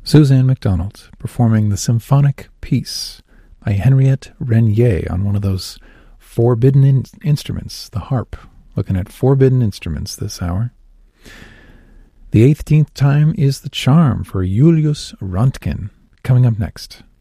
Suzanne MacDonald performing the symphonic piece by Henriette Renier on one of those forbidden instruments, the harp. Looking at forbidden instruments this hour. The 18th time is the charm for Julius Röntgen. Coming up next.